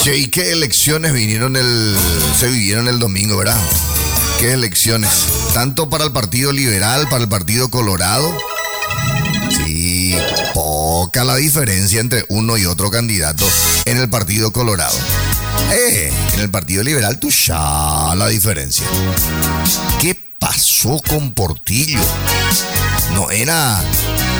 Che, ¿y qué elecciones se vivieron el domingo, verdad? ¿Qué elecciones? Tanto para el Partido Liberal, para el Partido Colorado. Sí, poca la diferencia entre uno y otro candidato en el Partido Colorado. En el Partido Liberal tú ya la diferencia. ¿Qué pasó con Portillo? No era